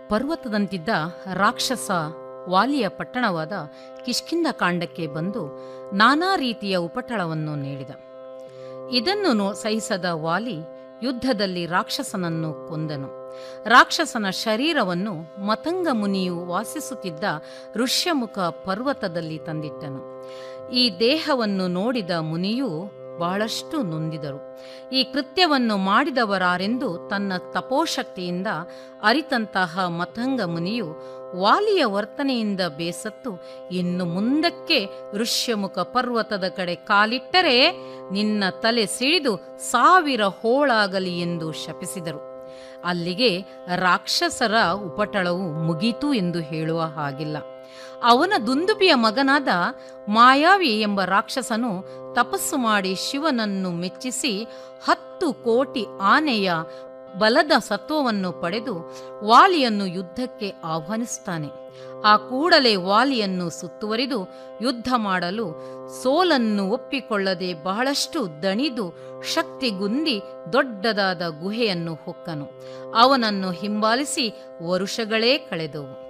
ಪರ್ವತದಂತಿದ್ದ ರಾಕ್ಷಸ ವಾಲಿಯ ಪಟ್ಟಣವಾದ ಕಿಷ್ಕಿಂಧ ಕಾಂಡಕ್ಕೆ ಬಂದು ನಾನಾ ರೀತಿಯ ಉಪಟಳವನ್ನು ನೀಡಿದ. ಇದನ್ನು ಸಹಿಸದ ವಾಲಿ ಯುದ್ಧದಲ್ಲಿ ರಾಕ್ಷಸನನ್ನು ಕೊಂದನು. ರಾಕ್ಷಸನ ಶರೀರವನ್ನು ಮತಂಗ ಮುನಿಯು ವಾಸಿಸುತ್ತಿದ್ದ ಋಷ್ಯಮುಖ ಪರ್ವತದಲ್ಲಿ ತಂದಿಟ್ಟನು. ಈ ದೇಹವನ್ನು ನೋಡಿದ ಮುನಿಯು ಬಹಳಷ್ಟು ನೊಂದಿದರು. ಈ ಕೃತ್ಯವನ್ನು ಮಾಡಿದವರಾರೆಂದು ತನ್ನ ತಪೋಶಕ್ತಿಯಿಂದ ಅರಿತಂತಹ ಮತಂಗ ಮುನಿಯು ವಾಲಿಯ ವರ್ತನೆಯಿಂದ ಬೇಸತ್ತು, ಇನ್ನು ಮುಂದಕ್ಕೆ ಋಷ್ಯಮುಖ ಪರ್ವತದ ಕಡೆ ಕಾಲಿಟ್ಟರೆ ನಿನ್ನ ತಲೆ ಸಿಡಿದು 1000 ಹೋಳಾಗಲಿ ಎಂದು ಶಪಿಸಿದರು. ಅಲ್ಲಿಗೆ ರಾಕ್ಷಸರ ಉಪಟಳವು ಮುಗೀತು ಎಂದು ಹೇಳುವ ಹಾಗಿಲ್ಲ. ಅವನ ದುಂದುಬಿಯ ಮಗನಾದ ಮಾಯಾವಿ ಎಂಬ ರಾಕ್ಷಸನು ತಪಸ್ಸು ಮಾಡಿ ಶಿವನನ್ನು ಮೆಚ್ಚಿಸಿ 10 ಕೋಟಿ ಆನೆಯ ಬಲದ ಸತ್ವವನ್ನು ಪಡೆದು ವಾಲಿಯನ್ನು ಯುದ್ಧಕ್ಕೆ ಆಹ್ವಾನಿಸುತ್ತಾನೆ. ಆ ಕೂಡಲೇ ವಾಲಿಯನ್ನು ಸುತ್ತುವರಿದು ಯುದ್ಧ ಮಾಡಲು ಸೋಲನ್ನು ಒಪ್ಪಿಕೊಳ್ಳದೆ ಬಹಳಷ್ಟು ದಣಿದು ಶಕ್ತಿಗುಂದಿ ದೊಡ್ಡದಾದ ಗುಹೆಯನ್ನು ಹೊಕ್ಕನು. ಅವನನ್ನು ಹಿಂಬಾಲಿಸಿ ವರುಷಗಳೇ ಕಳೆದವು.